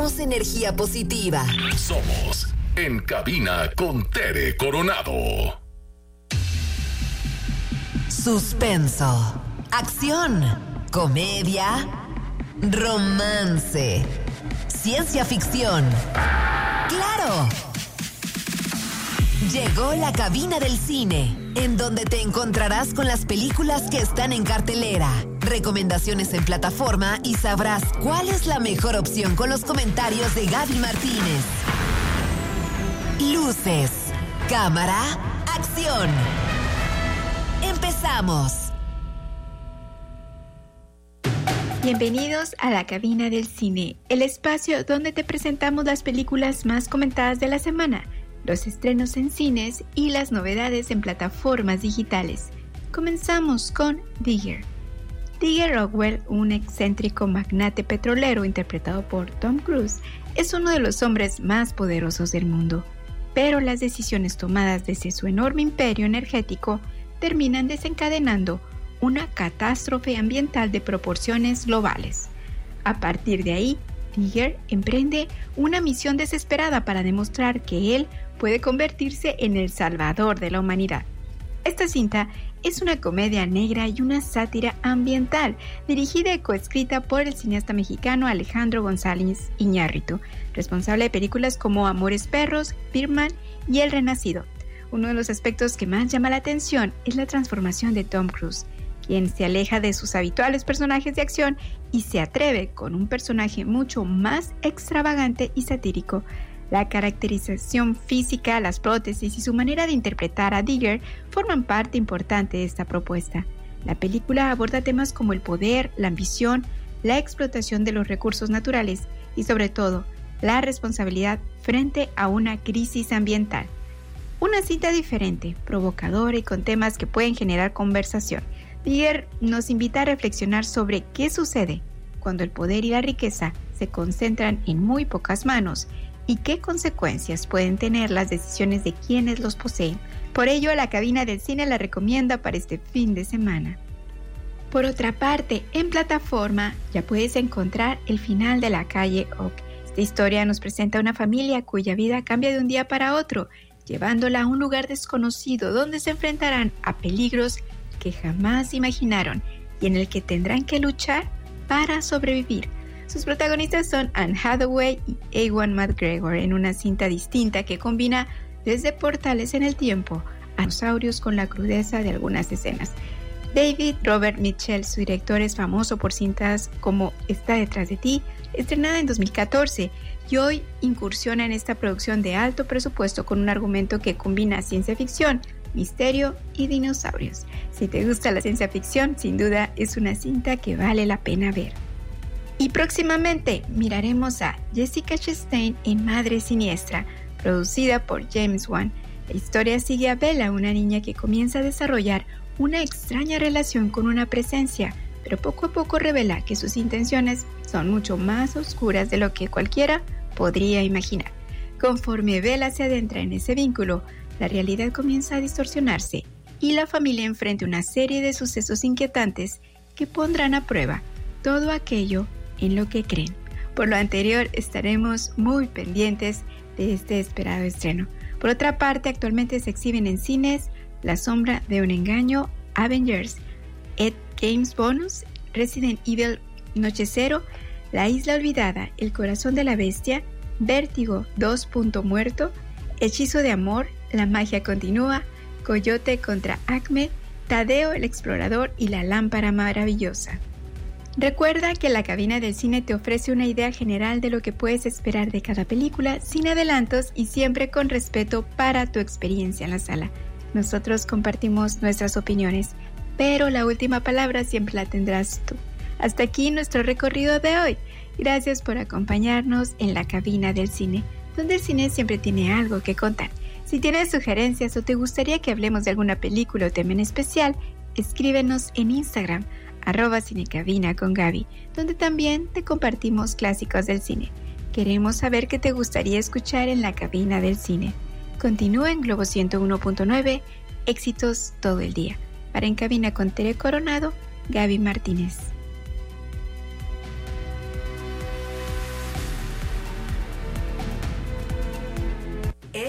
Energía positiva. Somos En Cabina con Tere Coronado. Suspenso, acción, comedia, romance, ciencia ficción. ¡Claro! Llegó la Cabina del Cine, en donde te encontrarás con las películas que están en cartelera, recomendaciones en plataforma y sabrás cuál es la mejor opción con los comentarios de Gaby Martínez. Luces, cámara, acción. ¡Empezamos! Bienvenidos a la Cabina del Cine, el espacio donde te presentamos las películas más comentadas de la semana, los estrenos en cines y las novedades en plataformas digitales. Comenzamos con Digger. Digger Rockwell, un excéntrico magnate petrolero interpretado por Tom Cruise, es uno de los hombres más poderosos del mundo. Pero las decisiones tomadas desde su enorme imperio energético terminan desencadenando una catástrofe ambiental de proporciones globales. A partir de ahí, Digger emprende una misión desesperada para demostrar que él puede convertirse en el salvador de la humanidad. Esta cinta es una comedia negra y una sátira ambiental, dirigida y coescrita por el cineasta mexicano Alejandro González Iñárritu, responsable de películas como Amores Perros, Birdman y El Renacido. Uno de los aspectos que más llama la atención es la transformación de Tom Cruise, quien se aleja de sus habituales personajes de acción y se atreve con un personaje mucho más extravagante y satírico. La caracterización física, las prótesis y su manera de interpretar a Digger forman parte importante de esta propuesta. La película aborda temas como el poder, la ambición, la explotación de los recursos naturales y, sobre todo, la responsabilidad frente a una crisis ambiental. Una cinta diferente, provocadora y con temas que pueden generar conversación. Digger nos invita a reflexionar sobre qué sucede cuando el poder y la riqueza se concentran en muy pocas manos y qué consecuencias pueden tener las decisiones de quienes los poseen. Por ello, la Cabina del Cine la recomienda para este fin de semana. Por otra parte, en plataforma ya puedes encontrar El final de la calle Oak. Esta historia nos presenta a una familia cuya vida cambia de un día para otro, llevándola a un lugar desconocido donde se enfrentarán a peligros que jamás imaginaron y en el que tendrán que luchar para sobrevivir. Sus protagonistas son Anne Hathaway y Ewan McGregor en una cinta distinta que combina desde portales en el tiempo a dinosaurios con la crudeza de algunas escenas. David Robert Mitchell, su director, es famoso por cintas como Está detrás de ti, estrenada en 2014, y hoy incursiona en esta producción de alto presupuesto con un argumento que combina ciencia ficción, misterio y dinosaurios. Si te gusta la ciencia ficción, sin duda es una cinta que vale la pena ver. Y próximamente miraremos a Jessica Chastain en Madre Siniestra, producida por James Wan. La historia sigue a Bella, una niña que comienza a desarrollar una extraña relación con una presencia, pero poco a poco revela que sus intenciones son mucho más oscuras de lo que cualquiera podría imaginar. Conforme Bella se adentra en ese vínculo, la realidad comienza a distorsionarse y la familia enfrenta una serie de sucesos inquietantes que pondrán a prueba todo aquello en lo que creen. Por lo anterior, estaremos muy pendientes de este esperado estreno. Por otra parte, actualmente se exhiben en cines La sombra de un engaño, Avengers, Ed Games Bonus, Resident Evil Noche Cero, La isla olvidada, El corazón de la bestia, Vértigo 2. Muerto, Hechizo de amor, La magia continúa, Coyote contra Ahmed, Tadeo el explorador y La lámpara maravillosa. Recuerda que la Cabina del Cine te ofrece una idea general de lo que puedes esperar de cada película, sin adelantos y siempre con respeto para tu experiencia en la sala. Nosotros compartimos nuestras opiniones, pero la última palabra siempre la tendrás tú. Hasta aquí nuestro recorrido de hoy. Gracias por acompañarnos en la Cabina del Cine, donde el cine siempre tiene algo que contar. Si tienes sugerencias o te gustaría que hablemos de alguna película o tema en especial, escríbenos en Instagram, @cinecabina con Gaby, donde también te compartimos clásicos del cine. Queremos saber qué te gustaría escuchar en la Cabina del Cine. Continúa en Globo 101.9, éxitos todo el día. Para En Cabina con Tere Coronado, Gaby Martínez.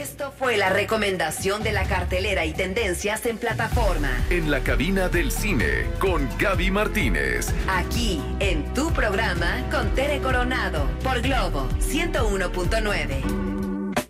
Esto fue la recomendación de la cartelera y tendencias en plataforma. En la cabina del cine con Gaby Martínez. Aquí, en tu programa con Tere Coronado, por Globo 101.9.